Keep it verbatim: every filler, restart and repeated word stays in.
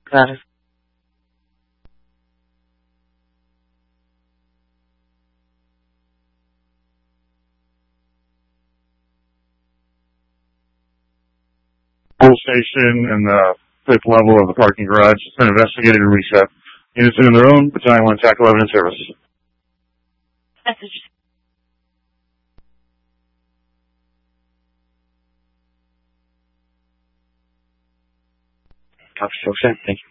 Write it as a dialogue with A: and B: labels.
A: Got it.
B: Full station and the fifth level of the parking garage. It's been investigated and reset. Units in their own, Battalion one Tackle Evidence Service.
A: Message.
C: Officer, thank you.